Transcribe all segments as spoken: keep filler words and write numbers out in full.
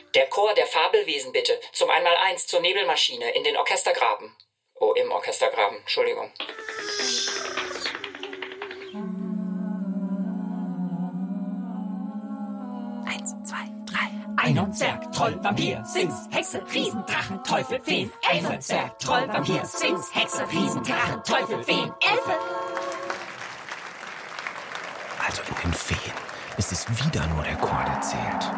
Der Chor der Fabelwesen bitte, zum Einmaleins zur Nebelmaschine in den Orchestergraben. Oh, im Orchestergraben, Entschuldigung. Eins, zwei, drei. Ein und Zwerg, Troll, Vampir, Sphinx, Hexe, Riesen, Drachen, Teufel, Feen. Elfe, und Zwerg, Troll, Vampir, Sphinx, Hexe, Riesen, Drachen, Teufel, Feen. Elfe. Also in den Feen ist es wieder nur der Chor, der zählt.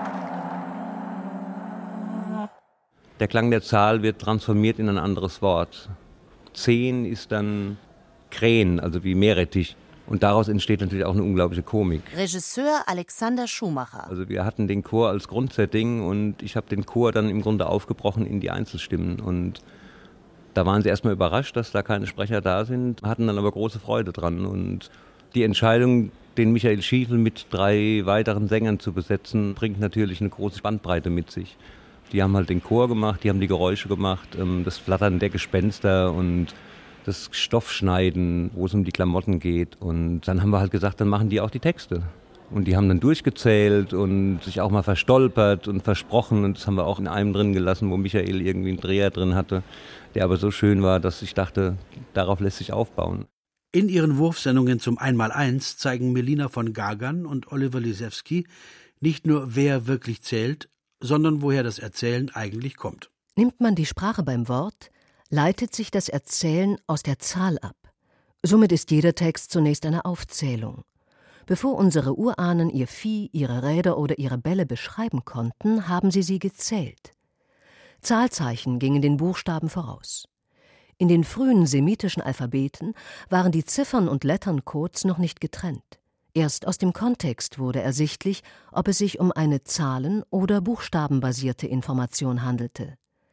Der Klang der Zahl wird transformiert in ein anderes Wort. Zehn ist dann Krähen, also wie Meerrettich. Und daraus entsteht natürlich auch eine unglaubliche Komik. Regisseur Alexander Schumacher. Also wir hatten den Chor als Grundsetting und ich habe den Chor dann im Grunde aufgebrochen in die Einzelstimmen. Und da waren sie erstmal überrascht, dass da keine Sprecher da sind, hatten dann aber große Freude dran. Und die Entscheidung, den Michael Schiefel mit drei weiteren Sängern zu besetzen, bringt natürlich eine große Spannbreite mit sich. Die haben halt den Chor gemacht, die haben die Geräusche gemacht, das Flattern der Gespenster und das Stoffschneiden, wo es um die Klamotten geht. Und dann haben wir halt gesagt, dann machen die auch die Texte. Und die haben dann durchgezählt und sich auch mal verstolpert und versprochen. Und das haben wir auch in einem drin gelassen, wo Michael irgendwie einen Dreher drin hatte, der aber so schön war, dass ich dachte, darauf lässt sich aufbauen. In ihren Wurfsendungen zum Einmaleins zeigen Melina von Gagern und Oliver Lisewski nicht nur, wer wirklich zählt, sondern woher das Erzählen eigentlich kommt. Nimmt man die Sprache beim Wort, leitet sich das Erzählen aus der Zahl ab. Somit ist jeder Text zunächst eine Aufzählung. Bevor unsere Urahnen ihr Vieh, ihre Räder oder ihre Bälle beschreiben konnten, haben sie sie gezählt. Zahlzeichen gingen den Buchstaben voraus. In den frühen semitischen Alphabeten waren die Ziffern- und Letterncodes noch nicht getrennt. Erst aus dem Kontext wurde ersichtlich, ob es sich um eine zahlen- oder buchstabenbasierte Information handelte.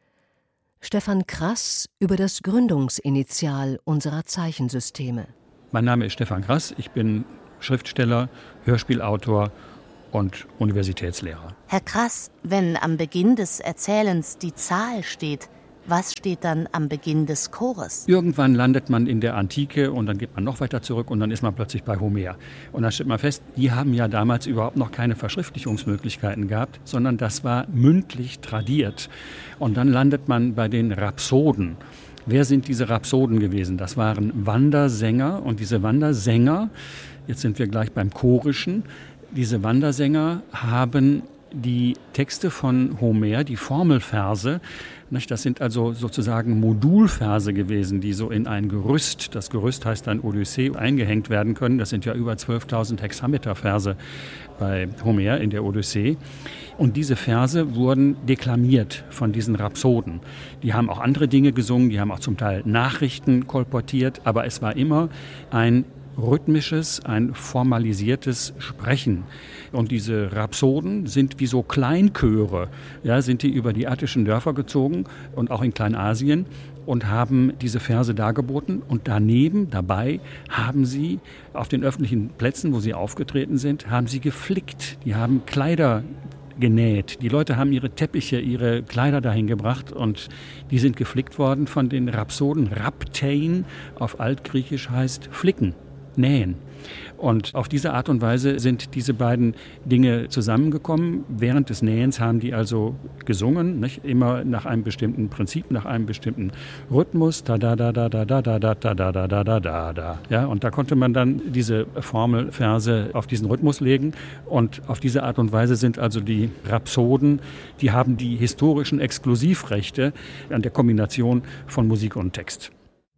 Stefan Krass über das Gründungsinitial unserer Zeichensysteme. Mein Name ist Stefan Krass, ich bin Schriftsteller, Hörspielautor und Universitätslehrer. Herr Krass, wenn am Beginn des Erzählens die Zahl steht, was steht dann am Beginn des Chores? Irgendwann landet man in der Antike und dann geht man noch weiter zurück und dann ist man plötzlich bei Homer. Und dann stellt man fest, die haben ja damals überhaupt noch keine Verschriftlichungsmöglichkeiten gehabt, sondern das war mündlich tradiert. Und dann landet man bei den Rhapsoden. Wer sind diese Rhapsoden gewesen? Das waren Wandersänger und diese Wandersänger, jetzt sind wir gleich beim Chorischen, diese Wandersänger haben die Texte von Homer, die Formelverse, das sind also sozusagen Modulverse gewesen, die so in ein Gerüst, das Gerüst heißt dann Odyssee, eingehängt werden können. Das sind ja über zwölftausend Hexameterverse bei Homer in der Odyssee. Und diese Verse wurden deklamiert von diesen Rhapsoden. Die haben auch andere Dinge gesungen, die haben auch zum Teil Nachrichten kolportiert, aber es war immer ein rhythmisches, ein formalisiertes Sprechen. Und diese Rhapsoden sind wie so Kleinchöre, ja, sind die über die attischen Dörfer gezogen und auch in Kleinasien und haben diese Verse dargeboten. Und daneben, dabei, haben sie auf den öffentlichen Plätzen, wo sie aufgetreten sind, haben sie geflickt. Die haben Kleider genäht. Die Leute haben ihre Teppiche, ihre Kleider dahin gebracht und die sind geflickt worden von den Rhapsoden. Raptein auf Altgriechisch heißt flicken, nähen. Und auf diese Art und Weise sind diese beiden Dinge zusammengekommen. Während des Nähens haben die also gesungen, nicht? Immer nach einem bestimmten Prinzip, nach einem bestimmten Rhythmus. Da da da da da da da da da da da da da da. Ja, und da konnte man dann diese Formelverse auf diesen Rhythmus legen. Und auf diese Art und Weise sind also die Rhapsoden, die haben die historischen Exklusivrechte an der Kombination von Musik und Text.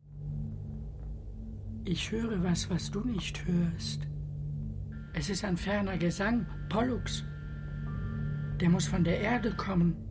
Ich höre was, was du nicht hörst. Es ist ein ferner Gesang, Pollux. Der muss von der Erde kommen.